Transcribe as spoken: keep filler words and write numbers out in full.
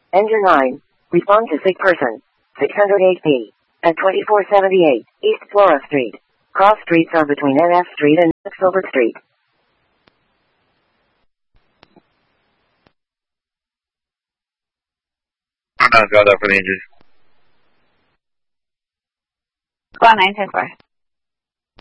Engine nine. Respond to sick person. six hundred eight P. At twenty-four seventy-eight East Flora Street. Cross streets are between N F Street and Silver Street. Got that for the injuries. Squad nine ten four.